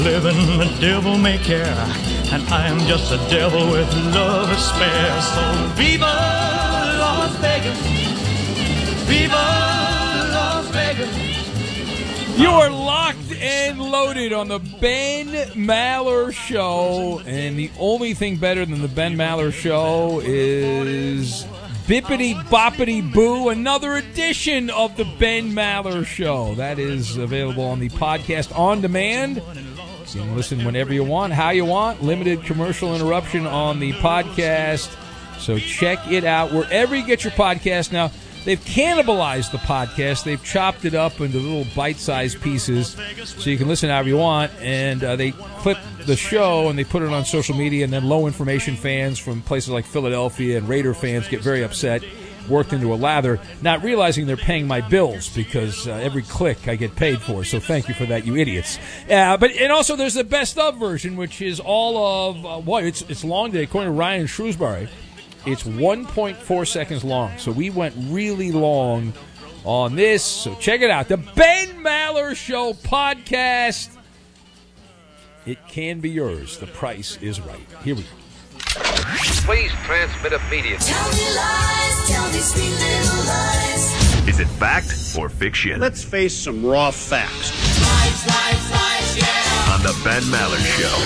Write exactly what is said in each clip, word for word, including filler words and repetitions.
Living the devil may care, and I am just a devil with love to spare. So viva Las Vegas, viva Las Vegas. You are locked and loaded on the Ben Maller Show, and the only thing better than the Ben Maller Show is Bippity Boppity Boo, another edition of the Ben Maller Show. That is available on the podcast on demand. You can listen whenever you want, how you want. Limited commercial interruption on the podcast. So check it out wherever you get your podcast. Now, they've cannibalized the podcast. They've chopped it up into little bite-sized pieces so you can listen however you want. And uh, they clip the show and they put it on social media, and then low-information fans from places like Philadelphia and Raider fans get very upset, worked into a lather, not realizing they're paying my bills because uh, every click I get paid for. So thank you for that, you idiots. Uh, but and also there's the best of version, which is all of uh, what it's it's long today. According to Ryan Shrewsbury, it's one point four seconds long. So we went really long on this. So check it out, the Ben Maller Show podcast. It can be yours. The price is right. Here we go. Please transmit immediately. Tell me lies, tell me sweet little lies. Is it fact or fiction? Let's face some raw facts. Lies, lies, lies, yeah. On the Ben Maller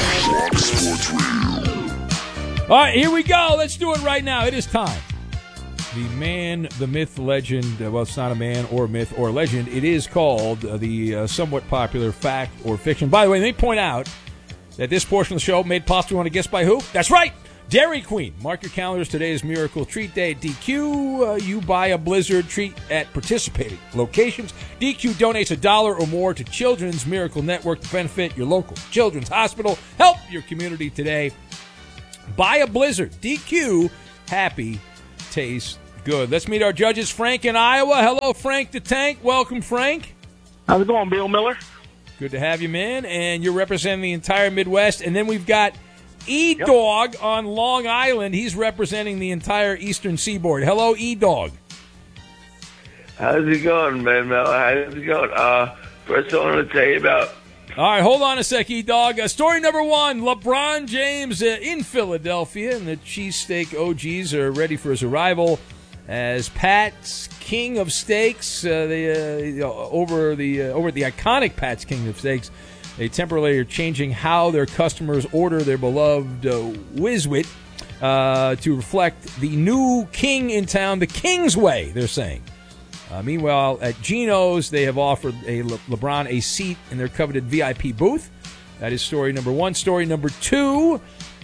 Show. All right, here we go. Let's do it right now. It is time. The man, the myth, legend, uh, well, it's not a man or myth or legend. It is called uh, the uh, somewhat popular fact or fiction. By the way, let me point out that this portion of the show made possible, want to guess by who? That's right, Dairy Queen. Mark your calendars. Today is Miracle Treat Day at D Q. Uh, you buy a Blizzard treat at participating locations. D Q donates a dollar or more to Children's Miracle Network to benefit your local children's hospital. Help your community today. Buy a Blizzard. D Q. Happy tastes good. Let's meet our judges. Frank in Iowa. Hello, Frank the Tank. Welcome, Frank. How's it going, Bill Miller? Good to have you, man. And you're representing the entire Midwest. And then we've got E-Dog yep. on Long Island. He's representing the entire Eastern Seaboard. Hello, E-Dog. How's it going, man? How's it going? Uh, first, I want to tell you about... All right, hold on a sec, E-Dog. Uh, story number one, LeBron James uh, in Philadelphia, and the cheesesteak O Gs are ready for his arrival as Pat's King of Steaks. Uh, they, uh, over the uh, over the iconic Pat's King of Steaks, they temporarily are changing how their customers order their beloved uh, Whiz-Wit uh, to reflect the new king in town, the King's Way, they're saying. Uh, meanwhile, at Geno's, they have offered a Le- LeBron a seat in their coveted V I P booth. That is story number one. Story number two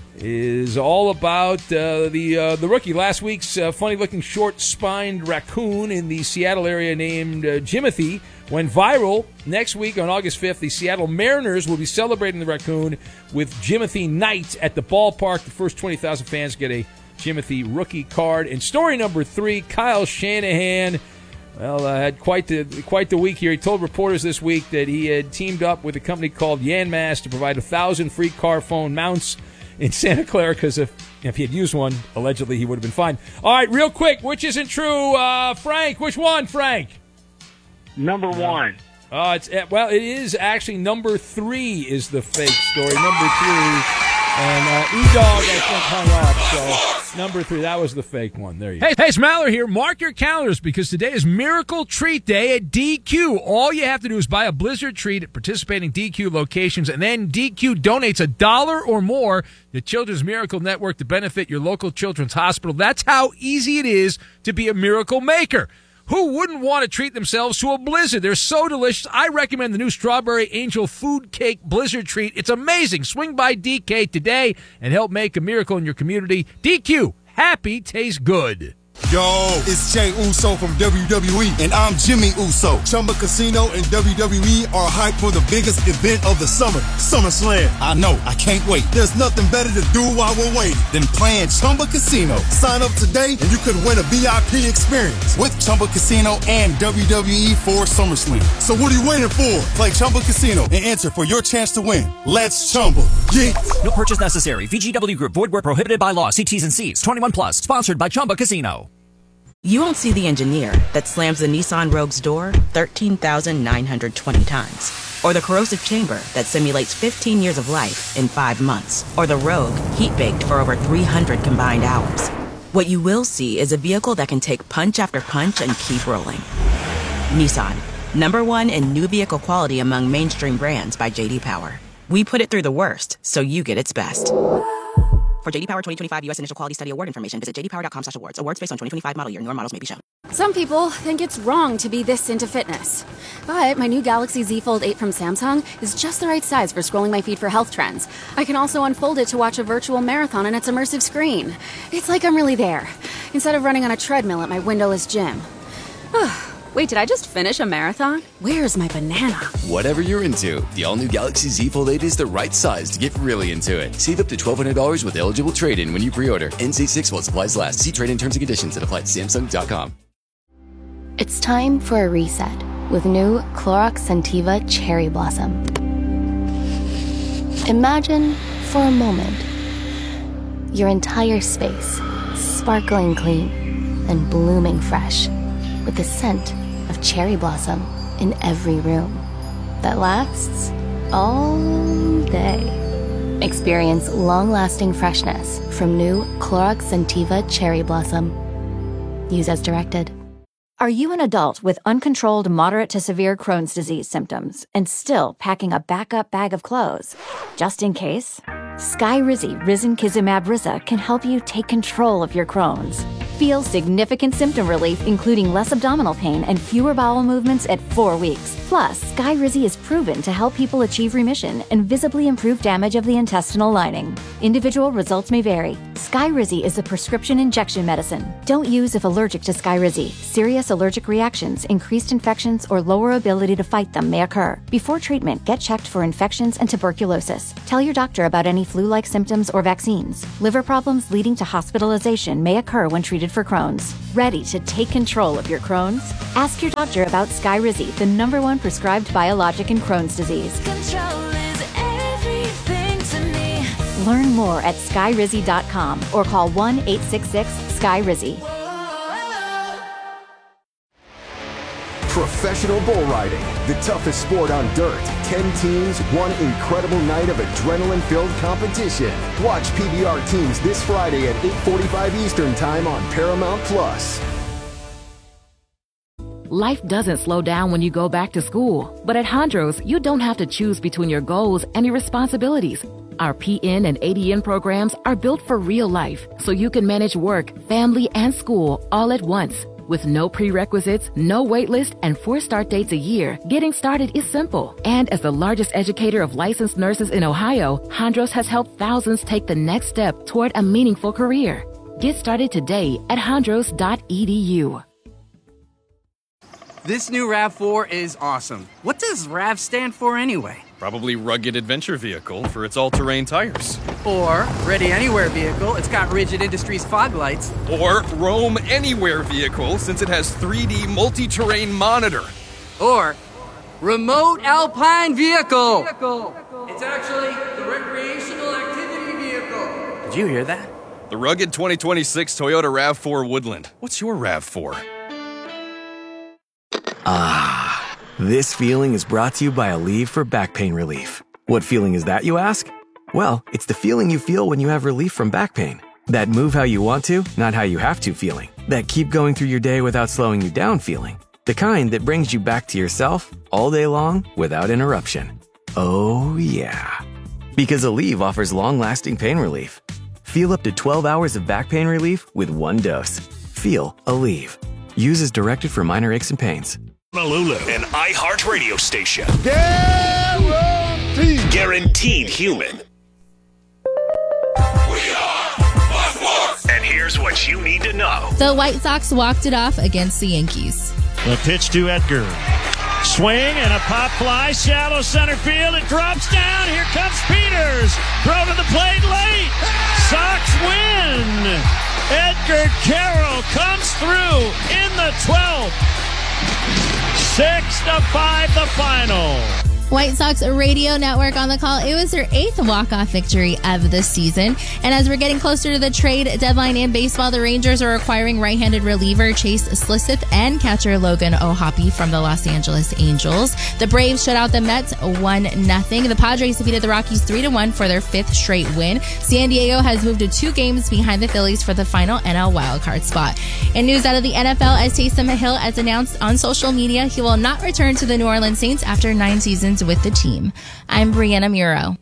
is all about uh, the uh, the rookie. Last week's uh, funny-looking short-spined raccoon in the Seattle area named uh, Jimothy went viral. Next week, on August fifth, the Seattle Mariners will be celebrating the raccoon with Jimothy Night at the ballpark. The first twenty thousand fans get a Jimothy rookie card. And story number three, Kyle Shanahan, well, uh, had quite the quite the week here. He told reporters this week that he had teamed up with a company called Yanmass to provide a thousand free car phone mounts in Santa Clara, because if if he had used one, allegedly he would have been fine. All right, real quick, which isn't true, uh, Frank? Which one, Frank? Number one. Uh, it's well, it is actually number three is the fake story. Number three. And uh, E-Dog, I think, hung up. So number three, that was the fake one. There you go. Hey, hey, it's Maller here. Mark your calendars because today is Miracle Treat Day at D Q. All you have to do is buy a Blizzard treat at participating D Q locations, and then D Q donates a dollar or more to Children's Miracle Network to benefit your local children's hospital. That's how easy it is to be a miracle maker. Who wouldn't want to treat themselves to a Blizzard? They're so delicious. I recommend the new Strawberry Angel Food Cake Blizzard Treat. It's amazing. Swing by D K today and help make a miracle in your community. D Q, happy tastes good. Yo, it's Jay Uso from W W E, and I'm Jimmy Uso. Chumba Casino and W W E are hyped for the biggest event of the summer, SummerSlam. I know, I can't wait. There's nothing better to do while we're waiting than playing Chumba Casino. Sign up today and you could win a V I P experience with Chumba Casino and W W E for SummerSlam. So what are you waiting for? Play Chumba Casino and enter for your chance to win. Let's Chumba. Yeah. No purchase necessary. V G W Group. Void where prohibited by law. See T's and C's. twenty-one plus. Sponsored by Chumba Casino. You won't see the engineer that slams the Nissan Rogue's door thirteen thousand nine hundred twenty times. or the corrosive chamber that simulates fifteen years of life in five months, or the Rogue, heat-baked for over three hundred combined hours. What you will see is a vehicle that can take punch after punch and keep rolling. Nissan, number one in new vehicle quality among mainstream brands by J D Power. We put it through the worst, so you get its best. For J D Power twenty twenty-five U S Initial Quality Study Award information, visit j d power dot com slash awards. Awards based on twenty twenty-five model year. Newer models may be shown. Some people think it's wrong to be this into fitness. But my new Galaxy Z Fold eight from Samsung is just the right size for scrolling my feed for health trends. I can also unfold it to watch a virtual marathon on its immersive screen. It's like I'm really there, instead of running on a treadmill at my windowless gym. Wait, did I just finish a marathon? Where's my banana? Whatever you're into, the all-new Galaxy Z Fold eight is the right size to get really into it. Save up to twelve hundred dollars with eligible trade-in when you pre-order. N C six while supplies last. See trade-in terms and conditions that apply at Samsung dot com. It's time for a reset with new Clorox Scentiva Cherry Blossom. Imagine, for a moment, your entire space sparkling clean and blooming fresh with the scent of cherry blossom in every room that lasts all day. Experience long-lasting freshness from new Clorox Scentiva Cherry Blossom. Use as directed. Are you an adult with uncontrolled moderate to severe Crohn's disease symptoms and still packing a backup bag of clothes? Just in case, Skyrizi Risankizumab Riza can help you take control of your Crohn's. Feel significant symptom relief, including less abdominal pain and fewer bowel movements at four weeks. Plus, Skyrizi is proven to help people achieve remission and visibly improve damage of the intestinal lining. Individual results may vary. Skyrizi is a prescription injection medicine. Don't use if allergic to Skyrizi. Serious allergic reactions, increased infections, or lower ability to fight them may occur. Before treatment, get checked for infections and tuberculosis. Tell your doctor about any flu-like symptoms or vaccines. Liver problems leading to hospitalization may occur when treated for Crohn's. Ready to take control of your Crohn's? Ask your doctor about Skyrizi, the number one prescribed biologic in Crohn's disease. Control is everything to me. Learn more at skyrizi dot com or call one eight six six Skyrizi. Professional bull riding, the toughest sport on dirt. Ten teams, one incredible night of adrenaline-filled competition. Watch P B R teams this Friday at eight forty-five Eastern Time on Paramount Plus. Life doesn't slow down when you go back to school. But at Hondros, you don't have to choose between your goals and your responsibilities. Our P N and A D N programs are built for real life, so you can manage work, family, and school all at once. With no prerequisites, no wait list, and four start dates a year, getting started is simple. And as the largest educator of licensed nurses in Ohio, Hondros has helped thousands take the next step toward a meaningful career. Get started today at hondros dot e d u. This new RAV four is awesome. What does RAV stand for anyway? Probably Rugged Adventure Vehicle for its all-terrain tires. Or Ready Anywhere Vehicle, it's got Rigid Industries fog lights. Or Roam Anywhere Vehicle, since it has three D multi-terrain monitor. Or Remote Alpine Vehicle. It's actually the Recreational Activity Vehicle. Did you hear that? The rugged twenty twenty-six Toyota RAV four Woodland. What's your RAV four? Ah, this feeling is brought to you by Aleve for back pain relief. What feeling is that, you ask? Well, it's the feeling you feel when you have relief from back pain. That move how you want to, not how you have to feeling. That keep going through your day without slowing you down feeling. The kind that brings you back to yourself all day long without interruption. Oh yeah. Because Aleve offers long-lasting pain relief. Feel up to twelve hours of back pain relief with one dose. Feel Aleve. Use as directed for minor aches and pains. Honolulu, an iHeartRadio station. Guaranteed. Guaranteed human. We are Sports. And here's what you need to know. The White Sox walked it off against the Yankees. The pitch to Edgar. Swing and a pop fly, shallow center field. It drops down. Here comes Peters. Throw to the plate late. Sox win. Edgar Carroll comes through in the twelfth. Six to five, the final. White Sox Radio Network on the call. It was their eighth walk-off victory of the season. And as we're getting closer to the trade deadline in baseball, the Rangers are acquiring right-handed reliever Chase Slisseth and catcher Logan O'Hoppe from the Los Angeles Angels. The Braves shut out the Mets one nothing. The Padres defeated the Rockies three to one for their fifth straight win. San Diego has moved to two games behind the Phillies for the final N L wildcard spot. In news out of the N F L, as Taysom Hill has announced on social media, he will not return to the New Orleans Saints after nine seasons with the team. I'm Brianna Muro.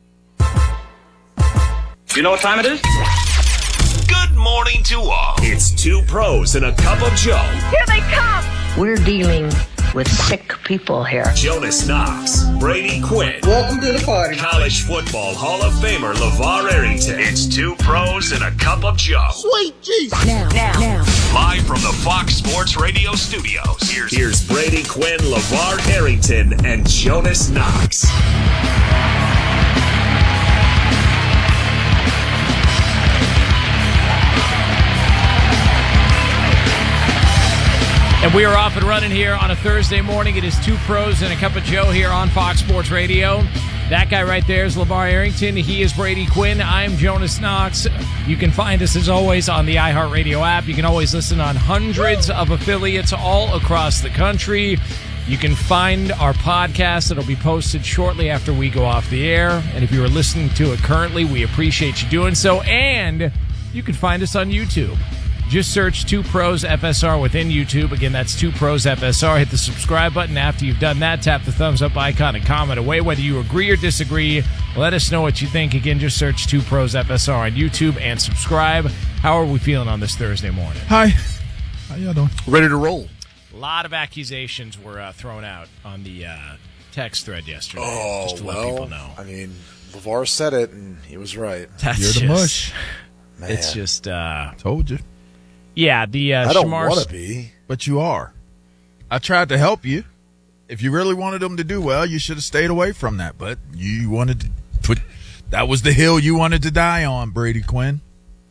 You know what time it is? Good morning to all. It's two pros and a cup of Joe. Here they come. We're dealing with sick people here. Jonas Knox, Brady Quinn. Welcome to the party. College football Hall of Famer LeVar Arrington. It's two pros and a cup of Joe. Sweet Jesus. Now, now, now. Live from the Fox Sports Radio studios. Here's, here's Brady Quinn, LeVar Arrington, and Jonas Knox. And we are off and running here on a Thursday morning. It is two pros and a cup of Joe here on Fox Sports Radio. That guy right there is LeVar Arrington. He is Brady Quinn. I'm Jonas Knox. You can find us, as always, on the iHeartRadio app. You can always listen on hundreds of affiliates all across the country. You can find our podcast that'll be posted shortly after we go off the air. And if you are listening to it currently, we appreciate you doing so. And you can find us on YouTube. Just search two pros F S R within YouTube. Again, that's two pros F S R. Hit the subscribe button. After you've done that, tap the thumbs up icon and comment away. Whether you agree or disagree, let us know what you think. Again, just search two pros F S R on YouTube and subscribe. How are we feeling on this Thursday morning? Hi. How y'all doing? Ready to roll. A lot of accusations were uh, thrown out on the uh, text thread yesterday. Oh, just to well, let people know. I mean, LeVar said it, and he was right. That's You're the just, mush. Man. It's just... Uh, Told you. Yeah, the uh, I don't Shamar... want to be, but you are. I tried to help you. If you really wanted them to do well, you should have stayed away from that. But you wanted to put that was the hill you wanted to die on, Brady Quinn.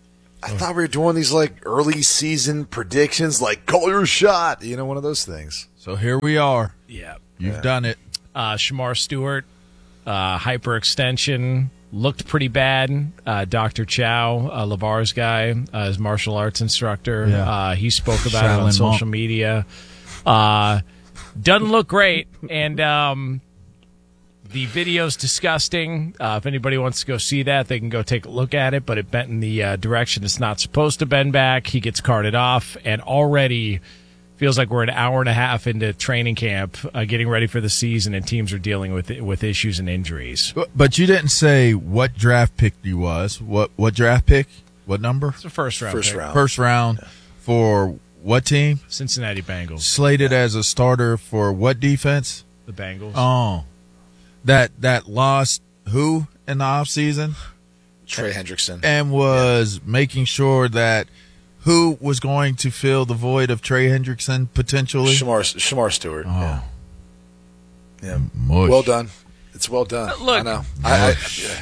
I thought we were doing these like early season predictions, like call your shot, you know, one of those things. So here we are. Yeah, you've yeah. done it. Uh, Shamar Stewart, uh, hyperextension. Looked pretty bad. Uh, Doctor Chow, uh, LeVar's guy, uh, his martial arts instructor, Yeah. uh, he spoke about Shaolin it on social monk. media. Uh, doesn't look great, and um, the video's disgusting. Uh, if anybody wants to go see that, they can go take a look at it, but it bent in the uh, direction it's not supposed to bend back. He gets carted off, and already... feels like we're an hour and a half into training camp, uh, getting ready for the season, and teams are dealing with with issues and injuries. But, but you didn't say what draft pick he was. What what draft pick? What number? It's a first round. First pick. round. First round yeah. For what team? Cincinnati Bengals. Slated yeah. as a starter for what defense? The Bengals. Oh, that that lost who in the offseason? Trey Hendrickson. And was yeah. making sure that. Who was going to fill the void of Trey Hendrickson potentially? Shamar, Shamar Stewart. Oh. Yeah. yeah. Mush. Well done. It's well done. Uh, look. I know. I, I, yeah.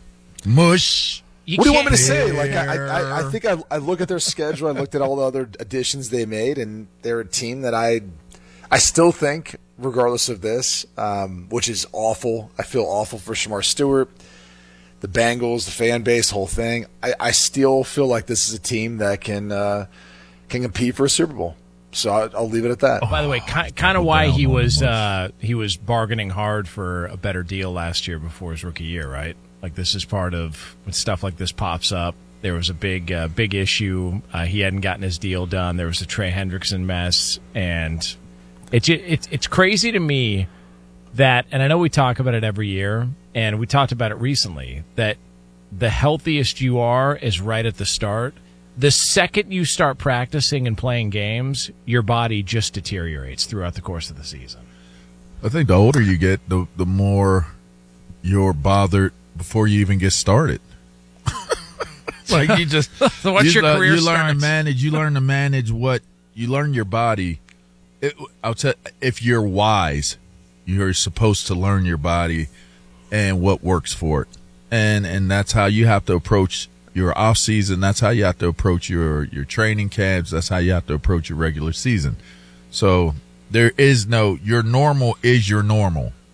Mush. You what do you want me to say? Like I, I, I think I, I look at their schedule. I looked at all the other additions they made, and they're a team that I, I still think, regardless of this, um, which is awful. I feel awful for Shamar Stewart. The Bengals, the fan base, the whole thing. I, I still feel like this is a team that can uh, can compete for a Super Bowl. So I'll, I'll leave it at that. Oh, by the way, kind, kind of why he was uh, he was bargaining hard for a better deal last year before his rookie year, right? Like this is part of when stuff like this pops up. There was a big uh, big issue. Uh, he hadn't gotten his deal done. There was a Trey Hendrickson mess, and it, it it's crazy to me that, and I know we talk about it every year. And we talked about it recently, that the healthiest you are is right at the start. The second you start practicing and playing games, your body just deteriorates throughout the course of the season. I think the older you get, the the more you're bothered before you even get started. Like you just so once you your le- career you learn starts. to manage. You learn to manage what you learn your body. It, I'll tell if you're wise, you're supposed to learn your body. And what works for it, and and that's how you have to approach your off season. That's how you have to approach your your training camps. That's how you have to approach your regular season. So there is no your normal is your normal.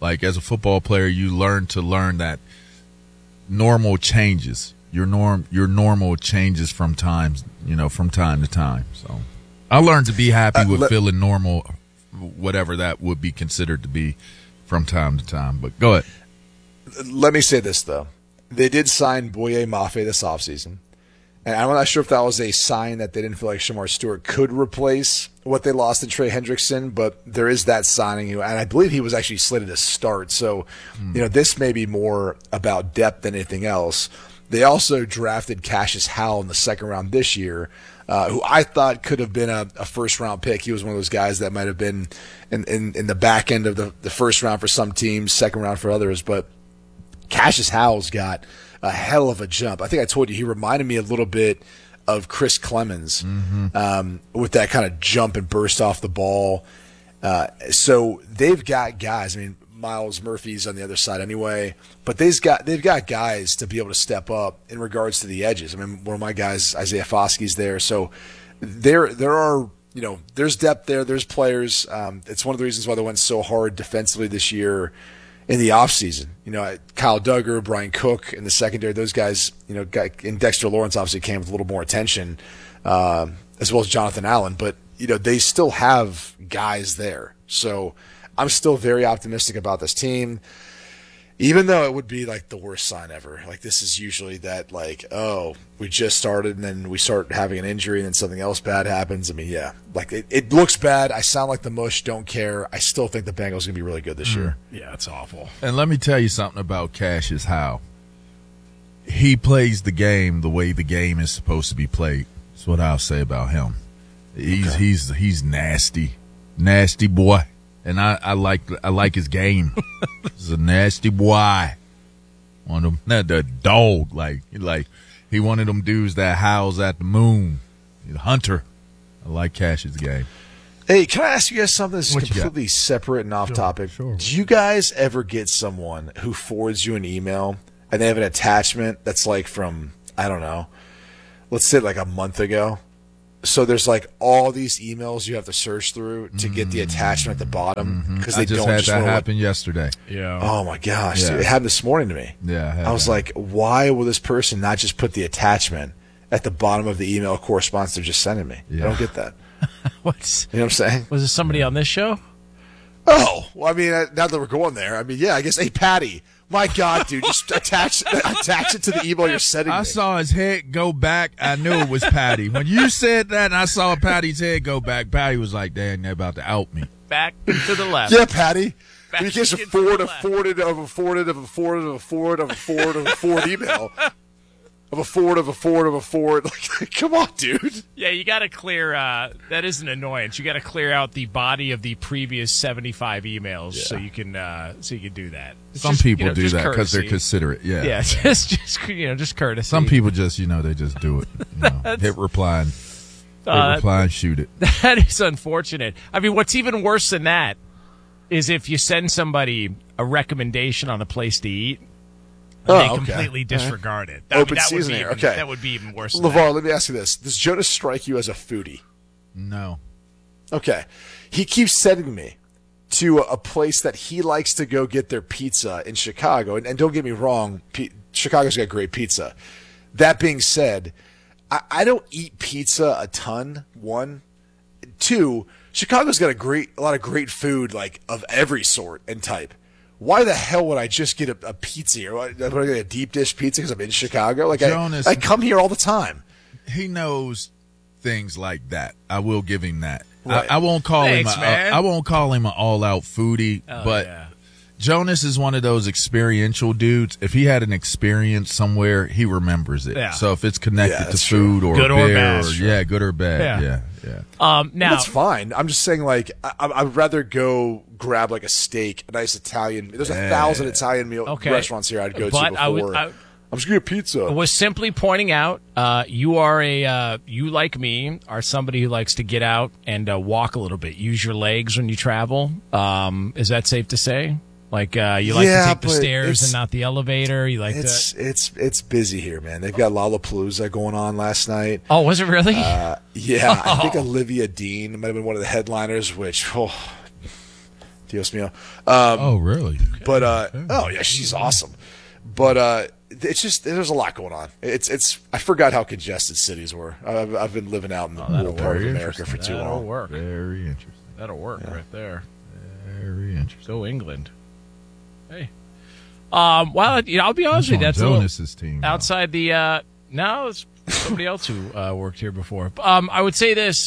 Like as a football player, you learn to learn that normal changes. Your norm, your normal changes from times, you know, from time to time. So I learned to be happy Uh, with let- feeling normal, whatever that would be considered to be from time to time. But go ahead. Let me say this, though. They did sign Boye Mafe this offseason. And I'm not sure if that was a sign that they didn't feel like Shamar Stewart could replace what they lost in Trey Hendrickson, but there is that signing, and I believe he was actually slated to start. So, you know, this may be more about depth than anything else. They also drafted Cassius Howell in the second round this year, uh, who I thought could have been a, a first-round pick. He was one of those guys that might have been in, in, in the back end of the, the first round for some teams, second round for others, but Cassius Howell's got a hell of a jump. I think I told you he reminded me a little bit of Chris Clemens Mm-hmm. um, with that kind of jump and burst off the ball. Uh, so they've got guys. I mean, Miles Murphy's on the other side anyway, but they've got they've got guys to be able to step up in regards to the edges. I mean, one of my guys, Isaiah Foskey's there, so there there are you know there's depth there. There's players. Um, it's one of the reasons why they went so hard defensively this year. In the offseason, you know, Kyle Duggar, Brian Cook in the secondary, those guys, you know, got, and Dexter Lawrence obviously came with a little more attention, uh, as well as Jonathan Allen. But, you know, they still have guys there. So I'm still very optimistic about this team, even though it would be like the worst sign ever. Like, this is usually that, like, oh, we just started and then we start having an injury and then something else bad happens. I mean, yeah, like it, it looks bad. I sound like the mush, don't care. I still think the Bengals are going to be really good this year. Yeah, it's awful. And let me tell you something about Cassius Howell. He plays the game the way the game is supposed to be played. That's what I'll say about him. He's Okay. he's he's nasty, nasty boy, and I, I like I like his game. He's a nasty boy. One of them, not the dog, like like he one of them dudes that howls at the moon. He's a hunter. I like Cassius' game. Hey, can I ask you guys something that's What you got? completely separate and off Sure, topic? sure. Do you guys ever get someone who forwards you an email and they have an attachment that's like from, I don't know, let's say like a month ago? So there's like all these emails you have to search through to get the attachment at the bottom because I they just don't had just that wanna let- happen yesterday. Yeah. Oh my gosh, Yeah. dude, it happened this morning to me. Yeah, I had I was that. like, why will this person not just put the attachment at the bottom of the email correspondence they're just sending me? I don't get that. What's You know what I'm saying? was this somebody on this show? Oh, well, I mean, uh, now that we're going there, I mean, yeah, I guess, hey, Patty, my God, dude, just attach attach it to the email you're sending I me. saw his head go back. I knew it was Patty. When you said that and I saw Patty's head go back, Patty was like, "Damn, they're about to out me." Back to the left. Yeah, Patty. Back You can't just to the forward a left. forwarded of a forwarded of a forwarded of a forward of a forward of a forward email of a forward of a forward of a forward. Like, come on, dude. Yeah, you got to clear. Uh, that is an annoyance. You got to clear out the body of the previous seventy-five emails so you can uh, so you can do that. It's Some just, people you know, do just that because they're courtesy. considerate. Yeah, Yeah, just just you know, just courtesy. Some people just, you know, they just do it. You know, hit reply and hit Uh, reply and shoot it. That is unfortunate. I mean, what's even worse than that is if you send somebody a recommendation on a place to eat, and Oh, they okay. completely All right. disregard it. I mean, Open that would season be here. even, Okay. that would be even worse. Than LeVar, let me ask you this. Does Jonas strike you as a foodie? No. Okay. He keeps sending me to a place that he likes to go get their pizza in Chicago. And, and don't get me wrong, P- Chicago's got great pizza. That being said, I, I don't eat pizza a ton, one. Two, Chicago's got a great, a lot of great food, like of every sort and type. Why the hell would I just get a, a pizza or would I get a deep dish pizza because I'm in Chicago? Like Jonas- I, I come here all the time. He knows things like that. I will give him that. Right. I, I won't call Thanks, him. A, man. I won't call him an all-out foodie, Oh, but yeah. Jonas is one of those experiential dudes. If he had an experience somewhere, he remembers it. Yeah. So if it's connected Yeah, to that's food true. or Good or beer, bad, or, sure. yeah, good or bad, Yeah. yeah, yeah. Um, now, That's fine. I'm just saying, like, I, I'd rather go grab like a steak, a nice Italian. There's a Yeah. thousand Italian meal Okay. restaurants here I'd go But to I would- before. I- I'm just gonna get pizza. was simply pointing out uh, you are a uh, you like me are somebody who likes to get out and uh, walk a little bit, use your legs when you travel. Um, is that safe to say? Like uh, you like Yeah, to take the but stairs it's- and not the elevator. You like It's to. it's it's busy here, man. They've got Lollapalooza going on last night. Oh, was it really? Uh, yeah, I think Oh. Olivia Dean might have been one of the headliners. Which, oh, Dios mío. Um, oh, really? But uh, oh yeah, she's awesome. But uh, it's just there's a lot going on. It's it's I forgot how congested cities were. I've, I've been living out in the Oh, that'll rural part of work. America for too That'll long. work. Very interesting. That'll work Yeah. right there. Very interesting. Go England. Hey. Um, well, you know, I'll be honest That's with you. on That's a little- Jonas's team. now. outside the uh no, it's somebody else who uh, worked here before. Um, I would say this: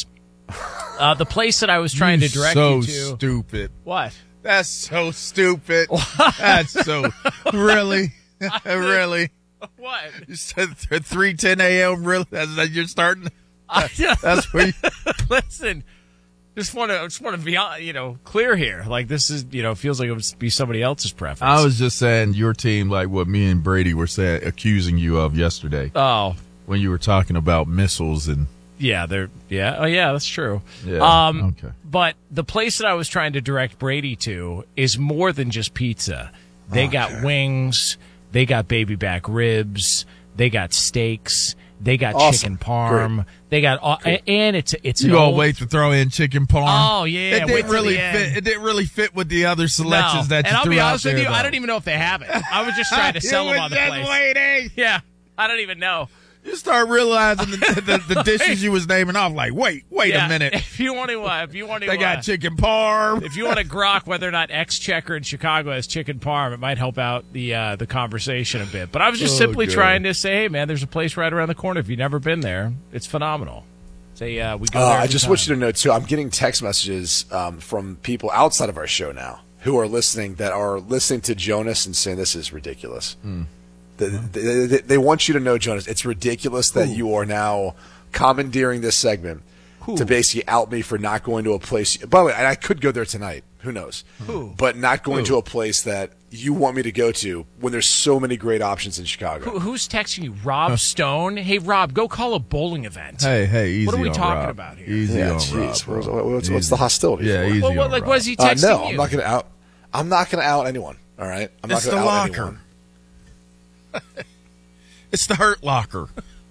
uh, the place that I was trying You're to direct so you to. stupid. What? That's so stupid. That's so really, really. What? You said three ten a.m. Really? That's that you're starting. That's, that's where. You, Listen, just want to just want to be uh, you know clear here. Like this is you know feels like it would be somebody else's preference. I was just saying your team, like what me and Brady were saying, accusing you of yesterday. Oh, when you were talking about missiles and. Yeah, they're yeah. Oh, yeah, that's true. Yeah, Um, okay. But the place that I was trying to direct Brady to is more than just pizza. They Okay. got wings. They got baby back ribs. They got steaks. They got Awesome. chicken parm. Great. They got all, and it's it's an You all old- wait to throw in chicken parm. Oh, yeah, it wait didn't till really the end. fit. It didn't really fit with the other selections No. that you and I'll threw be out honest with there, you, I though. don't even know if they have it. I was just trying to You sell them was on the just place. waiting. Yeah, I don't even know. You start realizing the, the, the dishes you was naming off. Like, wait, wait Yeah, a minute. If you want to, uh, if you want to, They got uh, chicken parm. If you want to grok whether or not Exchequer in Chicago has chicken parm, it might help out the uh, the conversation a bit. But I was just Oh, simply good. trying to say, hey, man, there's a place right around the corner. If you've never been there, it's phenomenal. Say, uh, we go Uh, there. I every just time. want you to know too. I'm getting text messages um, from people outside of our show now who are listening that are listening to Jonas and saying this is ridiculous. They, they, they- they want you to know, Jonas, it's ridiculous that you are now commandeering this segment to basically out me for not going to a place. By the way, and I could go there tonight. Who knows? Who? But not going Who? to a place that you want me to go to when there's so many great options in Chicago. Who, who's texting you? Rob Stone? Hey, Rob, go call a bowling event. Hey, hey, easy What are we on talking Rob. about here? Easy Yeah, on jeez. Rob. What's- bro. what's- what's Easy. the hostility Yeah, for? easy Well, what- on like, Rob. what is he Uh, texting no, you? I'm not going to out. I'm not going to out anyone. All right, I'm It's not going the to out locker. anyone. It's the hurt locker.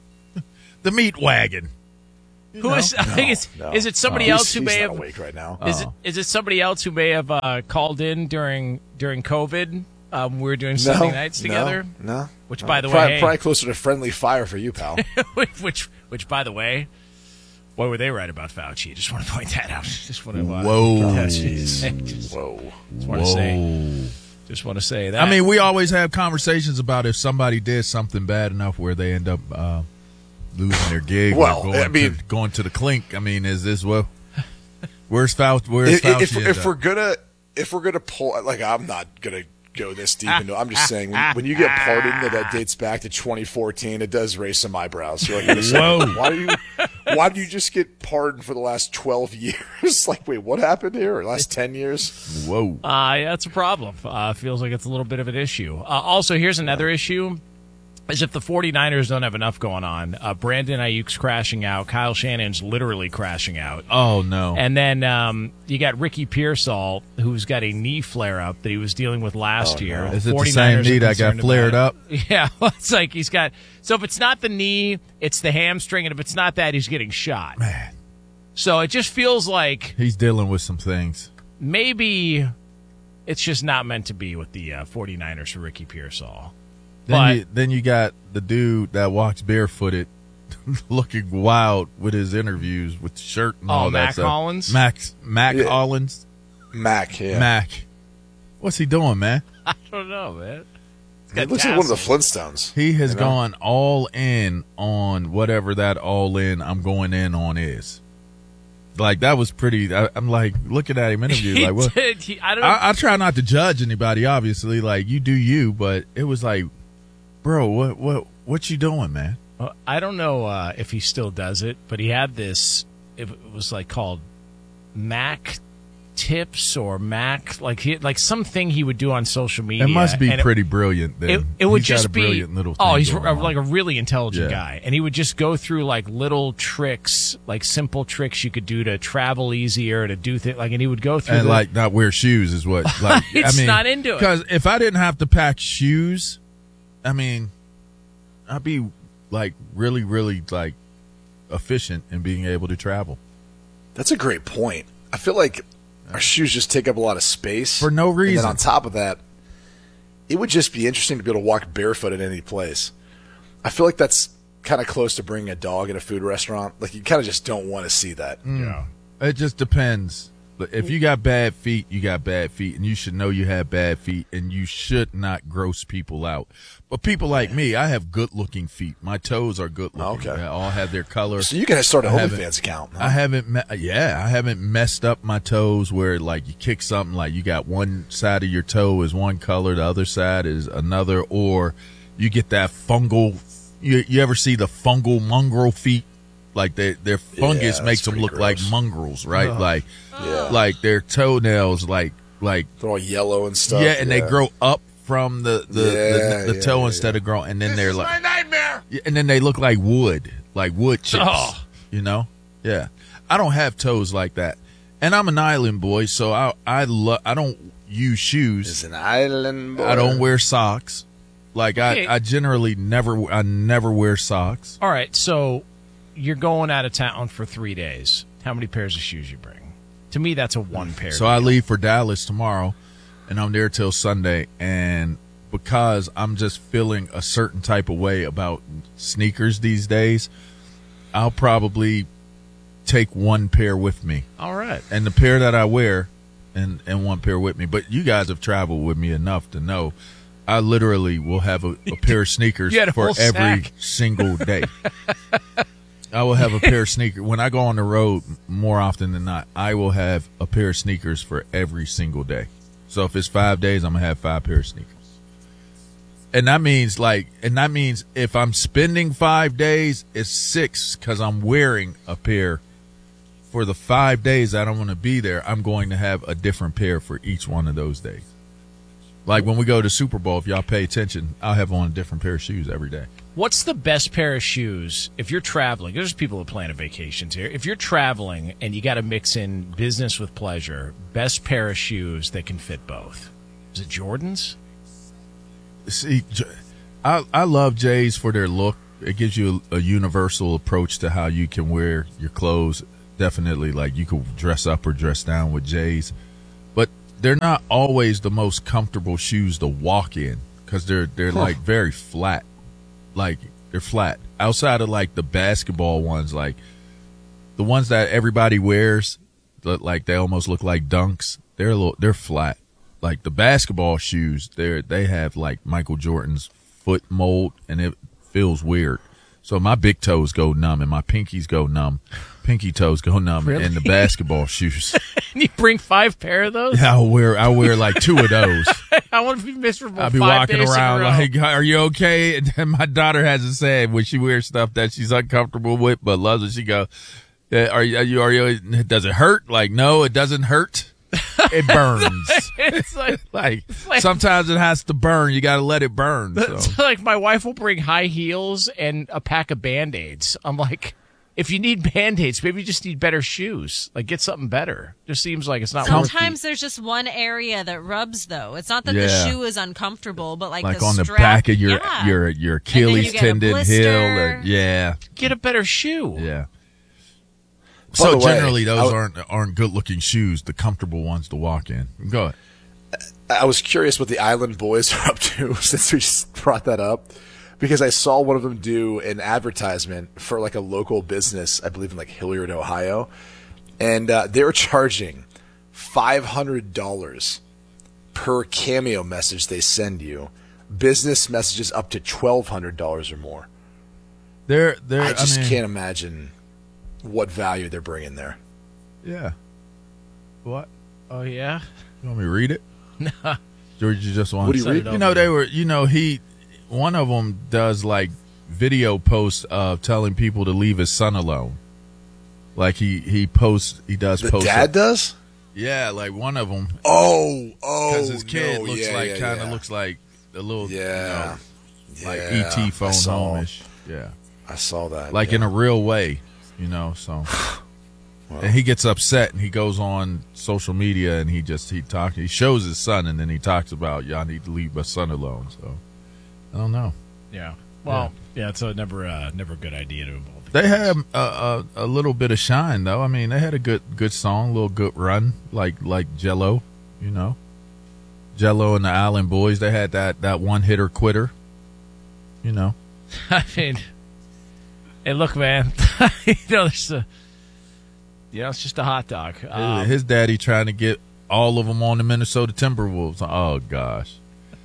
The meat wagon. Who is? I think it's. No. Is it somebody No. else He's- who he's may not have? awake right now. Is it? Is it somebody else who may have uh, called in during during COVID? Um, we were doing Sunday no, nights no, together. No, Which, no. by the way, probably, hey- probably closer to friendly fire for you, pal. which, which, by the way, what were they right about Fauci? Just want to point that out. Just want to. Uh, Whoa. That's just, just, Whoa. Just want to say. Just want to say that. I mean, we always have conversations about if somebody did something bad enough where they end up uh, losing their gig Well, or going, I mean- to, going to the clink. I mean, is this what? Where's Fauci? Where's if, Fauci? if, at if that? we're gonna if we're gonna pull like I'm not gonna go this deep into. I'm just saying when, when you get pardoned that, that dates back to twenty fourteen, it does raise some eyebrows. You're like, wait a second, Whoa. why do you why do you just get pardoned for the last twelve years? Like, wait, what happened here? Or last ten years? Whoa. Uh, yeah, that's a problem. Uh, feels like it's a little bit of an issue. Uh, also, here's another issue. Is if the 49ers don't have enough going on, uh, Brandon Ayuk's crashing out. Kyle Shannon's literally crashing out. Oh, no. And then um, you got Ricky Pearsall, who's got a knee flare-up that he was dealing with last Oh, year. no. Is it the 49ers same are knee that got concerned flared about up? it. Yeah, well, it's like he's got. So if it's not the knee, it's the hamstring, and if it's not that, he's getting shot. Man. So it just feels like He's dealing with some things. maybe it's just not meant to be with the uh, 49ers for Ricky Pearsall. Then But- you, then you got the dude that walks barefooted, looking wild with his interviews with the shirt and Oh, all that Mac stuff. Hollins? Max Mac Yeah. Hollins. Mac, yeah. Mac. What's he doing, man? I don't know, man. It looks like one of the Flintstones. He has You know? gone all in on whatever that all in I'm going in on is. Like that was pretty. I, I'm like looking at him interview. He like what? did. He- I don't know. I, I try not to judge anybody. Obviously, like you do you, but it was like, bro, what what what you doing, man? Well, I don't know uh, if he still does it, but he had this. It was like called Mac Tips or Mac, like he, like something he would do on social media. It must be and it- pretty brilliant. Then It, it would He's got just a be brilliant little. oh, thing he's going a, on. like a really intelligent Yeah. guy, and he would just go through like little tricks, like simple tricks you could do to travel easier, to do things like, and he would go through and the- like not wear shoes is what. Like It's I mean, not into it. Because if I didn't have to pack shoes, I mean, I'd be like really, really like efficient in being able to travel. That's a great point. I feel like our shoes just take up a lot of space for no reason. And then on top of that, it would just be interesting to be able to walk barefoot at any place. I feel like that's kind of close to bringing a dog at a food restaurant. Like, you kind of just don't want to see that. Mm. Yeah. It just depends. If you got bad feet, you got bad feet, and you should know you have bad feet, and you should not gross people out. But people like me, I have good-looking feet. My toes are good-looking. Okay. They all have their color. So you can start a I haven't- OnlyFans account. Huh? I haven't, me- yeah, I haven't messed up my toes where, like, you kick something, like you got one side of your toe is one color, the other side is another, or you get that fungal. You, you ever see the fungal mongrel feet? Like they, their fungus Yeah, makes that's them pretty look like gross. mongrels, right? Ugh. Like, Yeah. like their toenails, like, like they're all yellow and stuff. yeah, and they yeah. grow up from the the, Yeah, the, the yeah, toe yeah, instead of growing, and then This they're is like my nightmare. Yeah, and then they look like wood, like wood chips. Oh. You know? Yeah. I don't have toes like that, and I'm an island boy, so I I love I don't use shoes. It's an island boy. I don't wear socks. Like Okay. I, I generally never I never wear socks. All right, so you're going out of town for three days. How many pairs of shoes you bring? To me, that's a one pair. So I leave for Dallas tomorrow, and I'm there till Sunday. And because I'm just feeling a certain type of way about sneakers these days, I'll probably take one pair with me. All right. And the pair that I wear, and, and one pair with me. But you guys have traveled with me enough to know I literally will have a, a pair of sneakers You had a for whole every sack. single day. I will have a pair of sneakers. When I go on the road, more often than not, I will have a pair of sneakers for every single day. So if it's five days, I'm going to have five pair of sneakers. And that means like, and that means if I'm spending five days, it's six because I'm wearing a pair. For the five days that I'm going to be there, I'm going to have a different pair for each one of those days. Like when we go to Super Bowl, if y'all pay attention, I'll have on a different pair of shoes every day. What's the best pair of shoes if you're traveling? There's people who plan vacations here. If you're traveling and you got to mix in business with pleasure, best pair of shoes that can fit both. Is it Jordans? See, J- I I love J's for their look. It gives you a, a universal approach to how you can wear your clothes. Definitely, like you could dress up or dress down with J's, but they're not always the most comfortable shoes to walk in because they're they're Huh. like very flat. Like they're flat outside of like the basketball ones, like the ones that everybody wears, that, like they almost look like dunks. They're a little, they're flat. Like the basketball shoes, they they have like Michael Jordan's foot mold, and it feels weird. So my big toes go numb and my pinkies go numb. Pinky toes go numb Really? in the basketball shoes. And you bring five pair of those? Yeah, I'll wear I wear like two of those. I want to be miserable. I'll be five walking days in a around row. like, "Are you okay?" And then my daughter has a saying when she wears stuff that she's uncomfortable with, but loves it. She go, "Uh, "Are you? Are you? Are you? Does it hurt?" Like, no, it doesn't hurt. It burns. It's like, like, it's like- sometimes it has to burn. You got to let it burn. So. It's like my wife will bring high heels and a pack of Band-Aids. I'm like, if you need Band-Aids, maybe you just need better shoes. Like, get something better. Just seems like it's not worth it. Sometimes there's just one area that rubs, though. It's not that the Yeah. shoe is uncomfortable, but like, Like the on the strap, back of your yeah. your your And then you Achilles get a tendon blister. heel, or, yeah, Get a better shoe. yeah. By So the way, generally, those I- aren't aren't good looking shoes. The comfortable ones to walk in. Go ahead. I was curious what the Island Boys are up to since we just brought that up, because I saw one of them do an advertisement for like a local business, I believe in like Hilliard, Ohio, and uh, they were charging five hundred dollars per Cameo message they send you. Business messages up to twelve hundred dollars or more. They're they're. I just mean, can't imagine what value they're bringing there. Yeah. What? Oh, yeah? You want me to read it? Nah. George, you just want What to do you set read? it You know, they were, you know, he, one of them does like video posts of telling people to leave his son alone. Like he, he posts, he does The post. dad does? Yeah, like one of them. Oh, oh, Because his kid no, looks yeah, like, yeah, kind of yeah. looks like a little, Yeah. you know, like Yeah, E T phone I saw. home-ish. Yeah. I saw that. Like yeah. in a real way, you know, so. And he gets upset and he goes on social media and he just, he talk, he shows his son and then he talks about, y'all need to leave my son alone. So, I don't know. Yeah. Well, Yeah, it's a never, uh, never a good idea to involve. They had a, a, a little bit of shine, though. I mean, they had a good good song, a little good run, like like Jello, you know. Jello and the Island Boys, they had that, that one-hitter quitter, you know. I mean, hey, look, man, you know, there's a, you know, it's just a hot dog. Um, His daddy trying to get all of them on the Minnesota Timberwolves. Oh, gosh.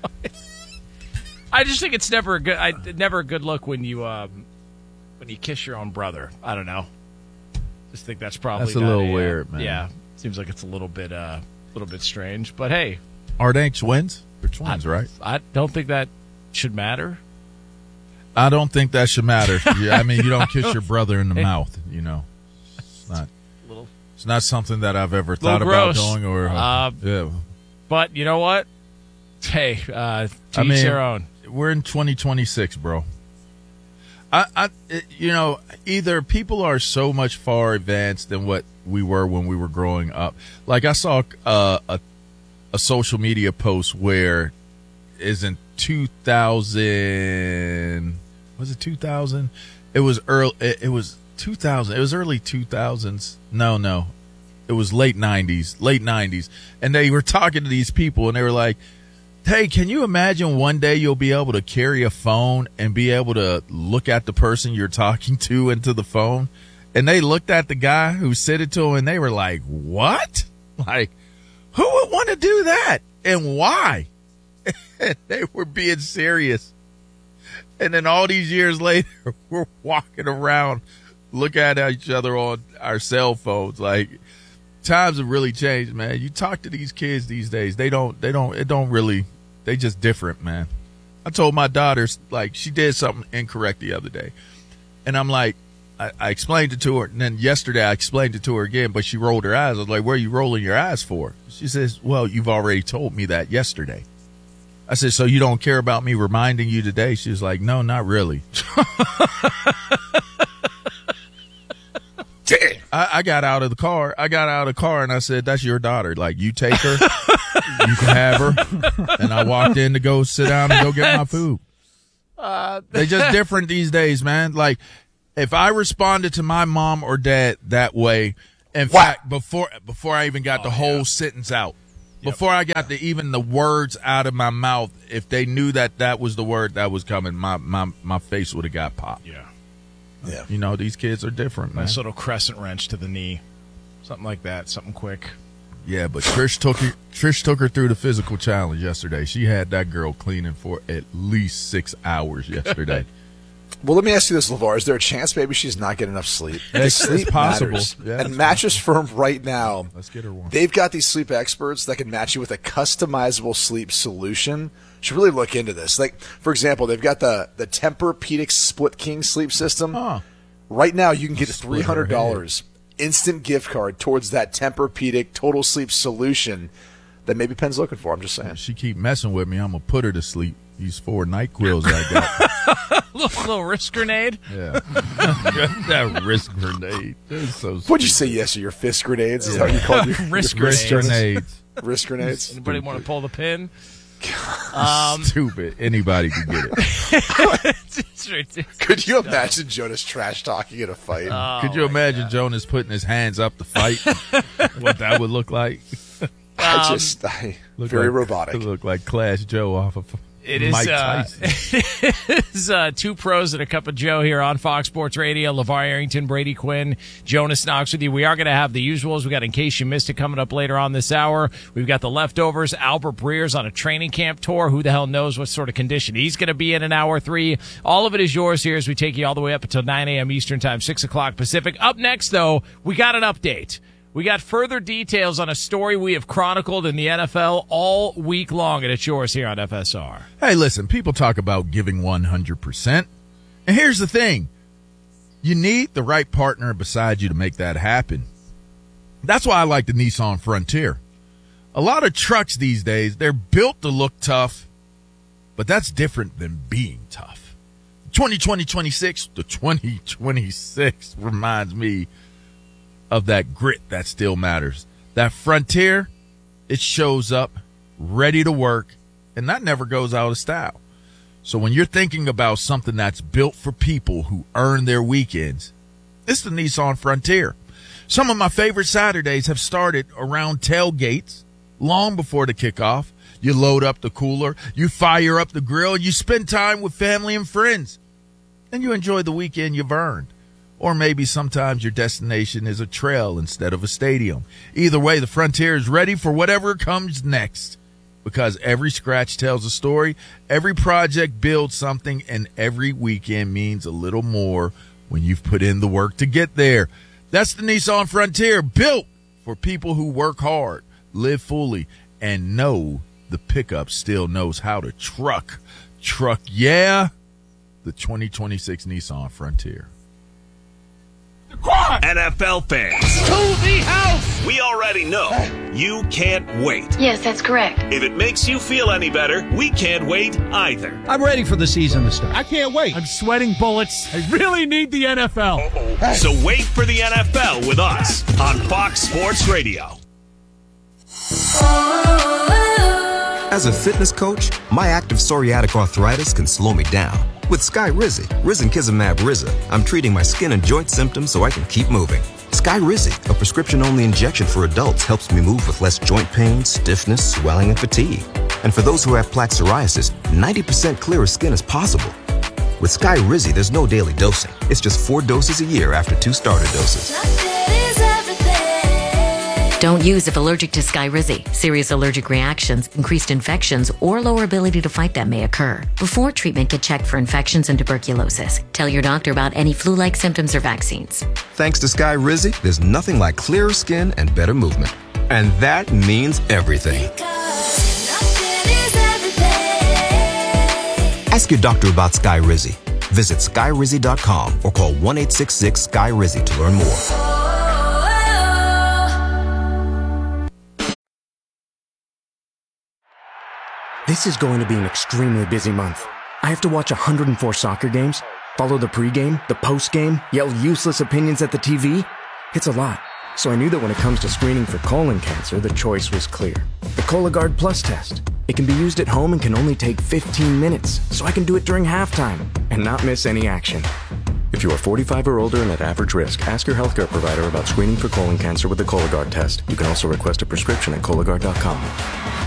I just think it's never a good, I, never a good look when you, um, when you kiss your own brother. I don't know. Just think that's probably That's a not little uh, weird, man. Yeah, seems like it's a little bit, uh, a little bit strange. But hey, Are they twins? They're twins, I, right? I don't think that should matter. I don't think that should matter. Yeah, I mean, you don't kiss your brother in the mouth, you know. It's not. Little, it's not something that I've ever thought gross. about doing. Or Uh, yeah, But you know what? Hey, uh, to I each mean, their own. We're in twenty twenty-six, bro. I, I, it- you know, either people are so much far advanced than what we were when we were growing up. Like I saw uh, a a social media post where isn't two thousand was it two thousand? It was early. It, it was two thousand. It was early two thousands. No, no, it was late nineties. Late nineties, and they were talking to these people, and they were like, hey, can you imagine one day you'll be able to carry a phone and be able to look at the person you're talking to into the phone? And they looked at the guy who said it to him, and they were like, what? Like, who would want to do that? And why? And they were being serious. And then all these years later, we're walking around looking at each other on our cell phones. Like, times have really changed, man. You talk to these kids these days, they don't, they don't, it don't really, they just different, man. I told my daughter, like, she did something incorrect the other day. And I'm like, I, I explained it to her. And then yesterday I explained it to her again, but she rolled her eyes. I was like, what are you rolling your eyes for? She says, well, you've already told me that yesterday. I said, so you don't care about me reminding you today? She was like, no, not really. I, I got out of the car. I got out of the car and I said, that's your daughter. Like, you take her, you can have her. And I walked in to go sit down and go get my food. Uh, They just different these days, man. Like, if I responded to my mom or dad that way, in fact, before before I even got Oh, the whole sentence out, before I got the even the words out of my mouth, if they knew that that was the word that was coming, my my, my face would have got popped. Yeah. Yeah. You know, these kids are different, man. Nice little crescent wrench to the knee. Something like that. Something quick. Yeah, but Trish took her, Trish took her through the physical challenge yesterday. She had that girl cleaning for at least six hours yesterday. Well, let me ask you this, LeVar. Is there a chance maybe she's not getting enough sleep? It's- sleep it's possible. matters. Yeah, and it's Mattress Firm right now, Let's get her one. they've got these sleep experts that can match you with a customizable sleep solution. Should really look into this. Like, for example, they've got the, the Tempur-Pedic Split King sleep system. Right now, you can get a Split three hundred dollars her instant gift card towards that Tempur-Pedic total sleep solution that maybe Penn's looking for. I'm just saying. She keep messing with me. I'm gonna put her to sleep. These four NyQuils I got. little, little wrist grenade. Yeah, that wrist grenade. That's so. What'd you say? Yes, or your fist grenades? Is that what you called your Wrist your Wrist grenades. grenades. Wrist grenades. Anybody want to pull the pin? Um, Stupid. Anybody can get it. it's ridiculous. Could you imagine Jonas trash talking in a fight? Oh, Could you imagine Jonas putting his hands up to fight? What that would look like? I Um, just, I, Look very like, robotic. It looked like Clash Joe off of It is, Mike uh, Tyson. it is uh, two pros and a cup of Joe here on Fox Sports Radio. LeVar Arrington, Brady Quinn, Jonas Knox with you. We are going to have the usuals. We got In Case You Missed It coming up later on this hour. We've got the leftovers. Albert Breer's on a training camp tour. Who the hell knows what sort of condition he's going to be in in hour three. All of it is yours here as we take you all the way up until nine a.m. Eastern Time, six o'clock Pacific. Up next, though, we got an update. We got further details on a story we have chronicled in the N F L all week long, and it's yours here on F S R. Hey, listen, people talk about giving one hundred percent. And here's the thing. You need the right partner beside you to make that happen. That's why I like the Nissan Frontier. A lot of trucks these days, they're built to look tough, but that's different than being tough. twenty twenty twenty-six to twenty twenty-six reminds me of that grit that still matters. That Frontier, it shows up ready to work, and that never goes out of style. So when you're thinking about something that's built for people who earn their weekends, it's the Nissan Frontier. Some of my favorite Saturdays have started around tailgates long before the kickoff. You load up the cooler, you fire up the grill, you spend time with family and friends, and you enjoy the weekend you've earned. Or maybe sometimes your destination is a trail instead of a stadium. Either way, the Frontier is ready for whatever comes next. Because every scratch tells a story, every project builds something, and every weekend means a little more when you've put in the work to get there. That's the Nissan Frontier, built for people who work hard, live fully, and know the pickup still knows how to truck. Truck, yeah, the twenty twenty-six Nissan Frontier. N F L fans, To the house! we already know you can't wait. Yes, that's correct. If it makes you feel any better, we can't wait either. I'm ready for the season to start. I can't wait. I'm sweating bullets. I really need the N F L. Hey. So wait for the N F L with us on Fox Sports Radio. As a fitness coach, my active psoriatic arthritis can slow me down. With Skyrizi, Risankizumab Riza, I'm treating my skin and joint symptoms so I can keep moving. Skyrizi, a prescription-only injection for adults, helps me move with less joint pain, stiffness, swelling, and fatigue. And for those who have plaque psoriasis, ninety percent clearer skin is possible. With Skyrizi, there's no daily dosing. It's just four doses a year after two starter doses. Don't use if allergic to Skyrizi. Serious allergic reactions, increased infections, or lower ability to fight them may occur. Before treatment, get checked for infections and tuberculosis. Tell your doctor about any flu-like symptoms or vaccines. Thanks to Skyrizi, there's nothing like clearer skin and better movement. And that means everything. Ask your doctor about Skyrizi. Visit Skyrizi dot com or call one eight six six S K Y R I Z I to learn more. This is going to be an extremely busy month. I have to watch one hundred four soccer games, follow the pregame, the postgame, yell useless opinions at the T V. It's a lot. So I knew that when it comes to screening for colon cancer, the choice was clear. The Cologuard Plus test. It can be used at home and can only take fifteen minutes, so I can do it during halftime and not miss any action. If you are forty-five or older and at average risk, ask your healthcare provider about screening for colon cancer with the Cologuard test. You can also request a prescription at Cologuard dot com.